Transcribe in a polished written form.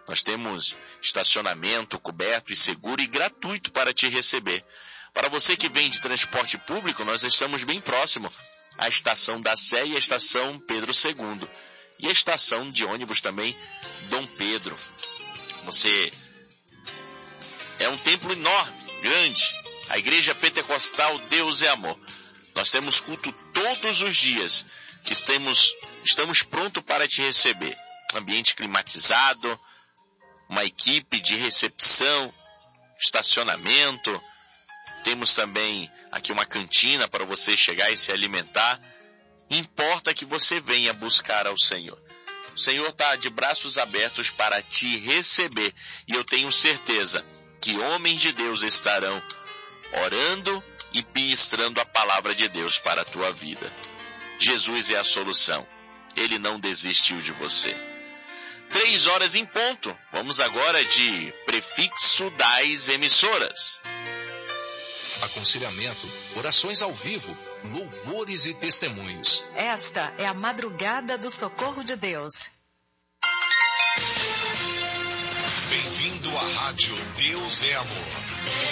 Nós temos estacionamento coberto e seguro e gratuito para te receber. Para você que vem de transporte público, nós estamos bem próximo à estação da Sé e à estação Pedro II. E a estação de ônibus também, Dom Pedro. É um templo enorme, grande. A Igreja Pentecostal Deus é Amor. Nós temos culto todos os dias, que estamos prontos para te receber. Ambiente climatizado, uma equipe de recepção, estacionamento. Temos também aqui uma cantina para você chegar e se alimentar. Importa que você venha buscar ao Senhor. O Senhor está de braços abertos para te receber. E eu tenho certeza que homens de Deus estarão orando e ministrando a palavra de Deus para a tua vida. Jesus é a solução. Ele não desistiu de você. 3h em ponto. Vamos agora de prefixo das emissoras. Aconselhamento, orações ao vivo, louvores e testemunhos. Esta é a madrugada do socorro de Deus. Bem-vindo à Rádio Deus é Amor.